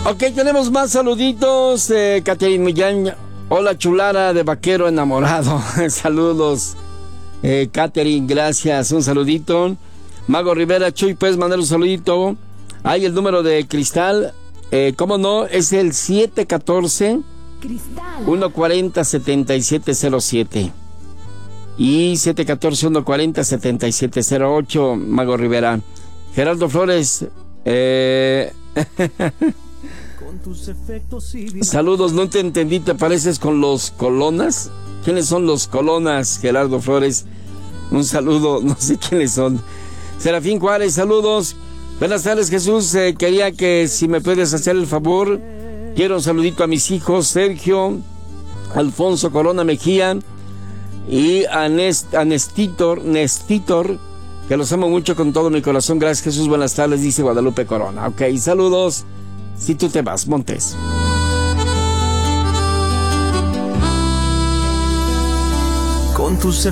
Ok, tenemos más saluditos. Catherine Millán. Hola, chulara de vaquero enamorado. Saludos, Catherine, gracias. Un saludito. Mago Rivera, Chuy, ¿puedes mandar un saludito? Hay el número de Cristal. ¿Cómo no? Es el 714 140 7707 y 714 140 7708. Mago Rivera. Gerardo Flores, saludos, no te entendí, ¿te pareces con los Colonas? ¿Quiénes son los Colonas, Gerardo Flores? Un saludo, no sé quiénes son. Serafín Juárez, saludos. Buenas tardes, Jesús. Quería que si me puedes hacer el favor, quiero un saludito a mis hijos, Sergio, Alfonso Corona Mejía y a Nestitor, que los amo mucho con todo mi corazón. Gracias, Jesús. Buenas tardes, dice Guadalupe Corona. Ok, saludos. Si tú te vas, Montes. Con tus